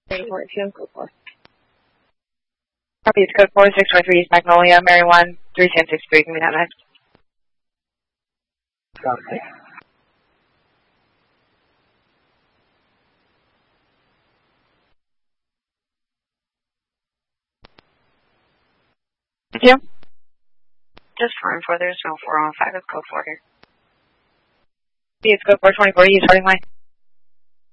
Code 4. Copy, it's code 4, 623 East Magnolia, Mary 1, 31063. Give me that next. Copy. Thank you. Just for info, there's no 415. It's code 4 here. It's code 424. Use starting line.